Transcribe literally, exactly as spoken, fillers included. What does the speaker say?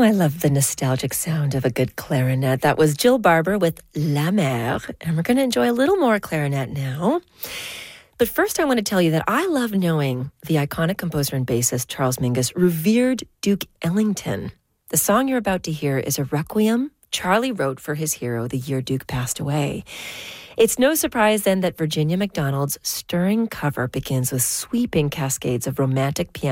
I love the nostalgic sound of a good clarinet. That was Jill Barber with La Mer, and we're going to enjoy a little more clarinet now. But first, I want to tell you that I love knowing the iconic composer and bassist Charles Mingus revered Duke Ellington. The song you're about to hear is a requiem Charlie wrote for his hero the year Duke passed away. It's no surprise then that Virginia McDonald's stirring cover begins with sweeping cascades of romantic piano